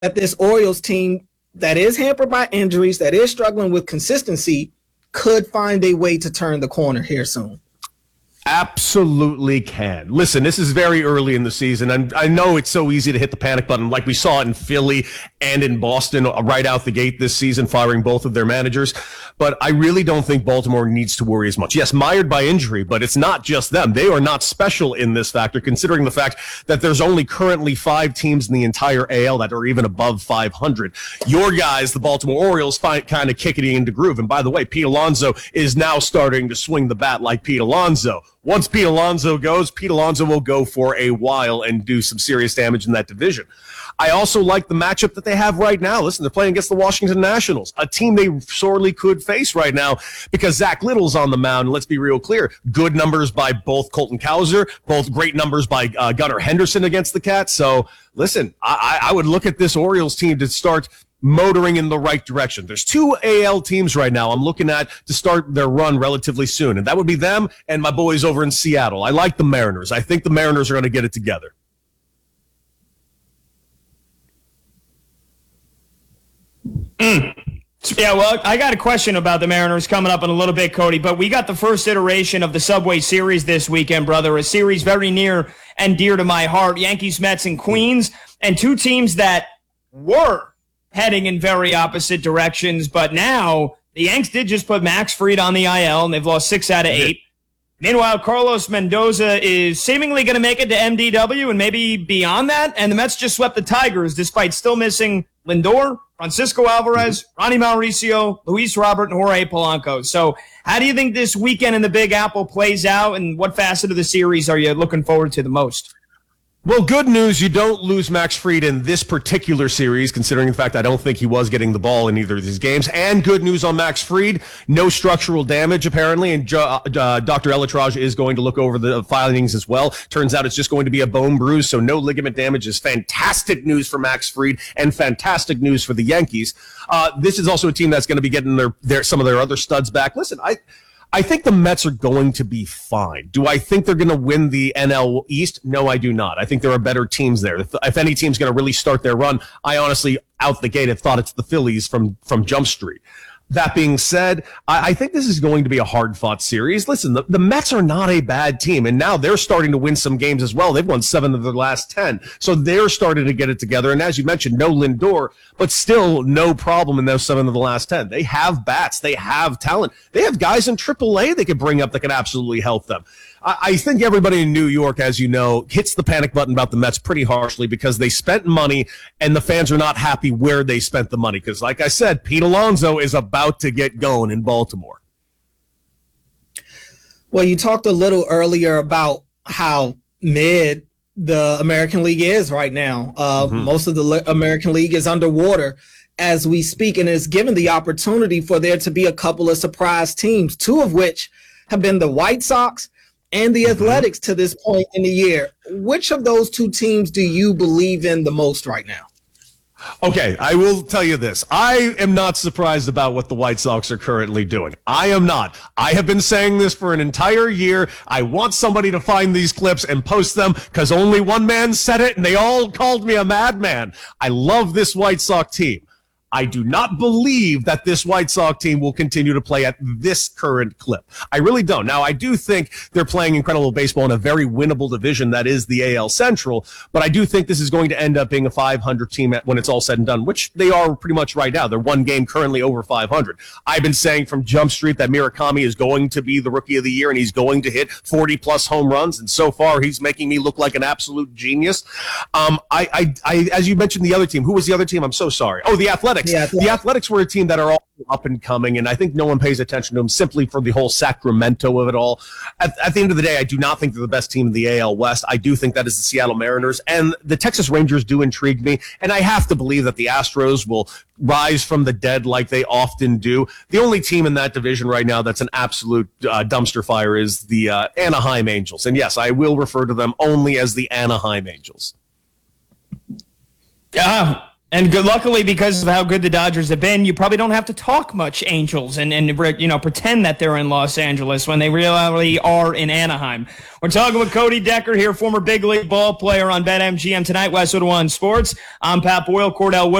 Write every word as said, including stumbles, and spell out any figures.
that this Orioles team that is hampered by injuries, that is struggling with consistency, could find a way to turn the corner here soon? Absolutely can. Listen, this is very early in the season, and I know it's so easy to hit the panic button like we saw in Philly and in Boston right out the gate this season, firing both of their managers. But I really don't think Baltimore needs to worry as much. Yes, mired by injury, but it's not just them. They are not special in this factor, considering the fact that there's only currently five teams in the entire A L that are even above five hundred. Your guys, the Baltimore Orioles, find kind of kicking into groove. And by the way, Pete Alonso is now starting to swing the bat like Pete Alonso. Once Pete Alonso goes, Pete Alonso will go for a while and do some serious damage in that division. I also like the matchup that they have right now. Listen, they're playing against the Washington Nationals, a team they sorely could face right now because Zach Little's on the mound. And let's be real clear, good numbers by both Colton Cowser, both great numbers by uh, Gunnar Henderson against the Cats. So, listen, I, I would look at this Orioles team to start motoring in the right direction. There's two A L teams right now I'm looking at to start their run relatively soon, and that would be them and my boys over in Seattle. I like the Mariners. I think the Mariners are going to get it together. Mm. Yeah, well, I got a question about the Mariners coming up in a little bit, Cody, but we got the first iteration of the Subway Series this weekend, brother, a series very near and dear to my heart, Yankees, Mets, and Queens, and two teams that were heading in very opposite directions, but now the Yanks did just put Max Fried on the I L, and they've lost six out of eight. Meanwhile, Carlos Mendoza is seemingly going to make it to M D W and maybe beyond that, and the Mets just swept the Tigers despite still missing Lindor, Francisco Alvarez, Ronnie Mauricio, Luis Robert, and Jorge Polanco. So how do you think this weekend in the Big Apple plays out, and what facet of the series are you looking forward to the most? Well, good news, you don't lose Max Fried in this particular series, considering the fact I don't think he was getting the ball in either of these games. And good news on Max Fried, no structural damage, apparently, and uh, Doctor Elatrage is going to look over the findings as well. Turns out it's just going to be a bone bruise, so no ligament damage is fantastic news for Max Fried and fantastic news for the Yankees. Uh, this is also a team that's going to be getting their, their some of their other studs back. Listen, I... I think the Mets are going to be fine. Do I think they're going to win the N L East? No, I do not. I think there are better teams there. If, if any team's going to really start their run, I honestly, out the gate, have thought it's the Phillies from, from Jump Street. That being said, I, I think this is going to be a hard-fought series. Listen, the, the Mets are not a bad team, and now they're starting to win some games as well. They've won seven of their last ten, so they're starting to get it together. And as you mentioned, no Lindor, but still no problem in those seven of the last ten. They have bats. They have talent. They have guys in triple A they could bring up that can absolutely help them. I think everybody in New York, as you know, hits the panic button about the Mets pretty harshly because they spent money and the fans are not happy where they spent the money. Because, like I said, Pete Alonso is about to get going in Baltimore. Well, you talked a little earlier about how mid the American League is right now. Uh, mm-hmm. Most of the American League is underwater as we speak, and it's given the opportunity for there to be a couple of surprise teams, two of which have been the White Sox and the Athletics to this point in the year. Which of those two teams do you believe in the most right now? Okay, I will tell you this. I am not surprised about what the White Sox are currently doing. I am not. I have been saying this for an entire year. I want somebody to find these clips and post them because only one man said it and they all called me a madman. I love this White Sox team. I do not believe that this White Sox team will continue to play at this current clip. I really don't. Now, I do think they're playing incredible baseball in a very winnable division that is the A L Central, but I do think this is going to end up being a five hundred team when it's all said and done, which they are pretty much right now. They're one game currently over five hundred. I've been saying from Jump Street that Murakami is going to be the Rookie of the Year and he's going to hit forty plus home runs, and so far he's making me look like an absolute genius. Um, I, I, I, as you mentioned, the other team. Who was the other team? I'm so sorry. Oh, the Athletics. Yeah, the Athletics were a team that are all up and coming, and I think no one pays attention to them simply for the whole Sacramento of it all. At, at the end of the day, I do not think they're the best team in the A L West. I do think that is the Seattle Mariners, and the Texas Rangers do intrigue me, and I have to believe that the Astros will rise from the dead like they often do. The only team in that division right now that's an absolute uh, dumpster fire is the uh, Anaheim Angels, and yes, I will refer to them only as the Anaheim Angels. Yeah. And good, luckily, because of how good the Dodgers have been, you probably don't have to talk much, Angels, and, and you know pretend that they're in Los Angeles when they really are in Anaheim. We're talking with Cody Decker here, former big league ball player on BetMGM tonight, Westwood One Sports. I'm Pat Boyle, Cordell Wood.